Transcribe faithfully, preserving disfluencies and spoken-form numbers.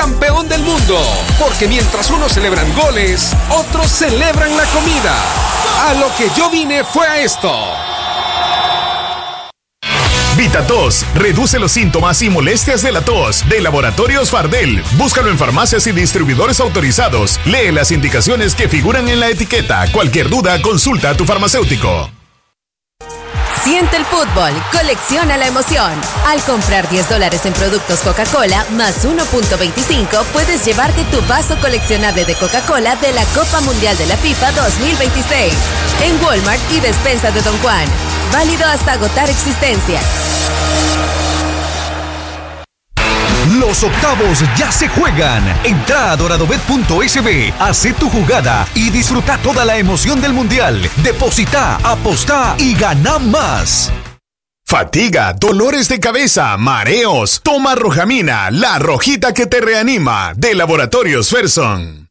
campeón del mundo. Porque mientras unos celebran goles, otros celebran la comida. A lo que yo vine fue a esto. VitaTos reduce los síntomas y molestias de la tos de Laboratorios Fardel. Búscalo en farmacias y distribuidores autorizados. Lee las indicaciones que figuran en la etiqueta. Cualquier duda, consulta a tu farmacéutico. Siente el fútbol, colecciona la emoción. Al comprar diez dólares en productos Coca-Cola más uno punto veinticinco, puedes llevarte tu vaso coleccionable de Coca-Cola de la Copa Mundial de la FIFA dos mil veintiséis. En Walmart y despensa de Don Juan. Válido hasta agotar existencia. Los octavos ya se juegan. Entra a doradobet punto es be, haz tu jugada y disfruta toda la emoción del mundial. Deposita, apostá y gana más. Fatiga, dolores de cabeza, mareos. Toma Rojamina, la rojita que te reanima, de Laboratorios Ferson.